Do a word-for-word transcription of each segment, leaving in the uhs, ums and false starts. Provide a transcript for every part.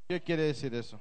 ¿Qué quiere decir eso?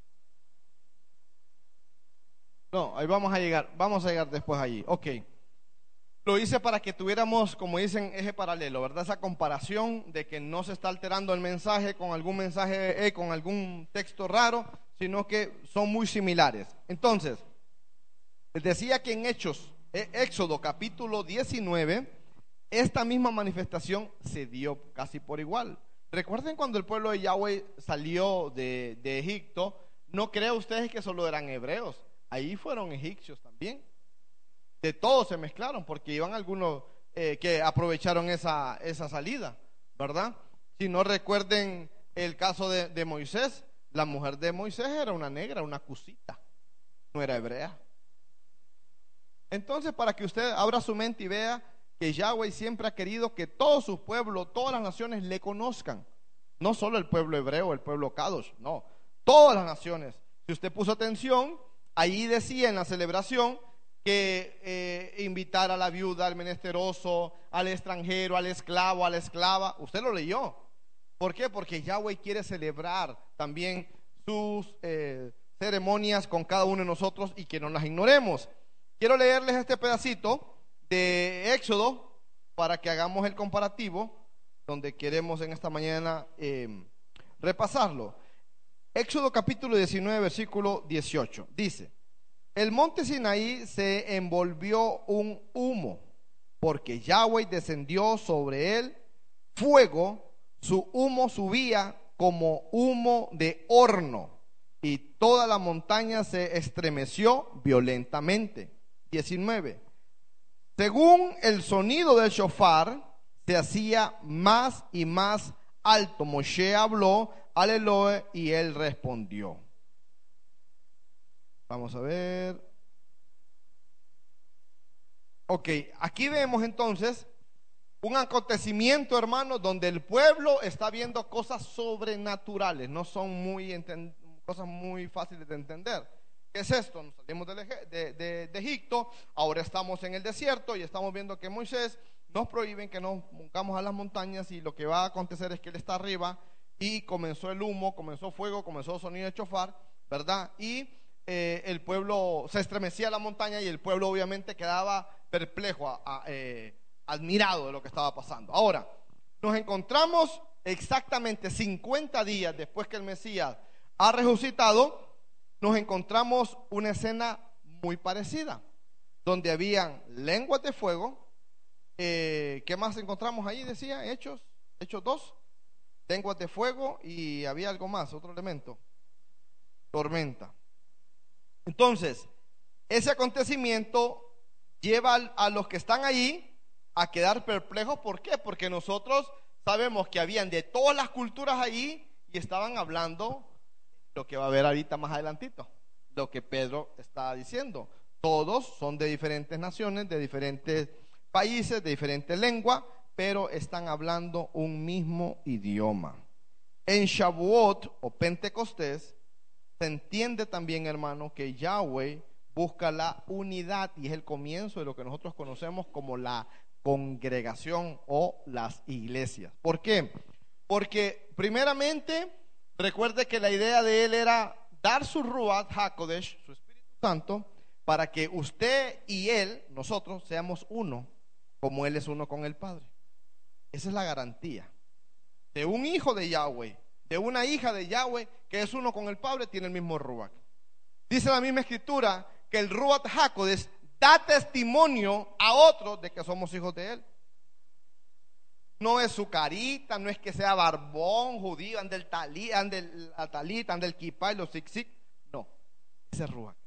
No, ahí vamos a llegar, vamos a llegar después allí. Ok. Lo hice para que tuviéramos, como dicen, eje paralelo, ¿verdad? Esa comparación de que no se está alterando el mensaje con algún mensaje, eh, con algún texto raro, sino que son muy similares. Entonces, les decía que en Hechos, eh, Éxodo capítulo diecinueve, esta misma manifestación se dio casi por igual. Recuerden cuando el pueblo de Yahweh salió de, de Egipto, no crean ustedes que solo eran hebreos, ahí fueron egipcios también. De todos se mezclaron porque iban algunos eh, que aprovecharon esa, esa salida, ¿verdad? Si no recuerden el caso de, de Moisés, la mujer de Moisés era una negra, una cusita, no era hebrea. Entonces, para que usted abra su mente y vea que Yahweh siempre ha querido que todo su pueblo, todas las naciones le conozcan. No solo el pueblo hebreo, el pueblo Kadosh, no, todas las naciones. Si usted puso atención, ahí decía en la celebración que eh, invitar a la viuda, al menesteroso, al extranjero, al esclavo, a la esclava. Usted lo leyó. ¿Por qué? Porque Yahweh quiere celebrar también sus eh, ceremonias con cada uno de nosotros y que no las ignoremos. Quiero leerles este pedacito de Éxodo para que hagamos el comparativo, donde queremos en esta mañana eh, repasarlo. Éxodo capítulo diecinueve, versículo dieciocho. Dice: el monte Sinaí se envolvió un humo, porque Yahweh descendió sobre él fuego, su humo subía como humo de horno, y toda la montaña se estremeció violentamente. diecinueve. Según el sonido del shofar, se hacía más y más alto. Moshe habló al Elohe y él respondió. Vamos a ver. Ok, aquí vemos entonces un acontecimiento, hermanos, donde el pueblo está viendo cosas sobrenaturales, no son muy cosas muy fáciles de entender. ¿Qué es esto? Nos salimos de, de, de, de Egipto, ahora estamos en el desierto y estamos viendo que Moisés nos prohíben que nos pongamos a las montañas, y lo que va a acontecer es que él está arriba y comenzó el humo, comenzó fuego, comenzó el sonido de shofar, ¿verdad? Y eh, el pueblo se estremecía la montaña y el pueblo obviamente quedaba perplejo, a, a, eh, admirado de lo que estaba pasando. Ahora, nos encontramos exactamente cincuenta días después que el Mesías ha resucitado. Nos encontramos una escena muy parecida, donde habían lenguas de fuego. Eh, ¿Qué más encontramos ahí? Decía Hechos, Hechos dos, lenguas de fuego, y había algo más, otro elemento, tormenta. Entonces, ese acontecimiento lleva a los que están allí a quedar perplejos. ¿Por qué? Porque nosotros sabemos que habían de todas las culturas allí y estaban hablando lo que va a haber ahorita más adelantito, lo que Pedro está diciendo. Todos son de diferentes naciones, de diferentes países, de diferentes lenguas, pero están hablando un mismo idioma. En Shavuot o Pentecostés se entiende también, hermano, que Yahweh busca la unidad y es el comienzo de lo que nosotros conocemos como la congregación o las iglesias. ¿Por qué? Porque primeramente, recuerde que la idea de él era dar su Ruach HaKodesh, su Espíritu Santo, para que usted y él, nosotros, seamos uno, como él es uno con el Padre. Esa es la garantía de un hijo de Yahweh, de una hija de Yahweh que es uno con el Padre, tiene el mismo Ruach. Dice la misma escritura que el Ruach HaKodesh da testimonio a otros de que somos hijos de él. No es su carita, no es que sea barbón, judío, ande el talit, ande el talit, ande el kipá y los zig-zig. No, ese es Ruach.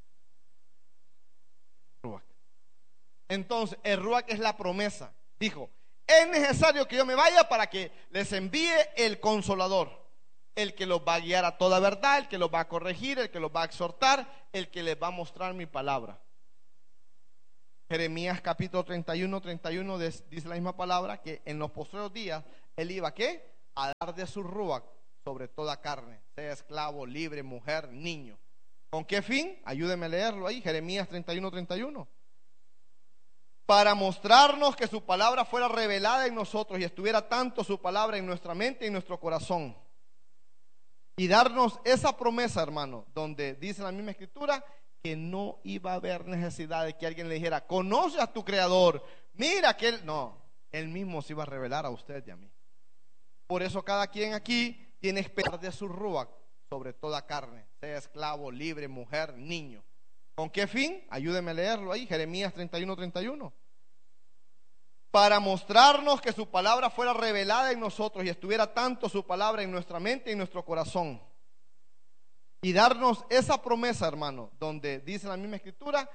Ruach. Entonces, el Ruach es la promesa. Dijo: es necesario que yo me vaya para que les envíe el Consolador, el que los va a guiar a toda verdad, el que los va a corregir, el que los va a exhortar, el que les va a mostrar mi palabra. Jeremías capítulo treinta y uno, treinta y uno dice la misma palabra, que en los postreros días él iba ¿qué? A dar de su Ruach sobre toda carne, sea esclavo, libre, mujer, niño. ¿Con qué fin? Ayúdeme a leerlo ahí, Jeremías treinta y uno, treinta y uno. Para mostrarnos que su palabra fuera revelada en nosotros y estuviera tanto su palabra en nuestra mente y en nuestro corazón. Y darnos esa promesa, hermano, donde dice la misma escritura que no iba a haber necesidad de que alguien le dijera, conoce a tu creador, mira que él, no, él mismo se iba a revelar a usted y a mí. Por eso cada quien aquí tiene esperar de su ruach sobre toda carne, sea esclavo, libre, mujer, niño. ¿Con qué fin? Ayúdeme a leerlo ahí, Jeremías treinta y uno, treinta y uno. Para mostrarnos que su palabra fuera revelada en nosotros y estuviera tanto su palabra en nuestra mente y en nuestro corazón. Y darnos esa promesa, hermano, donde dice la misma escritura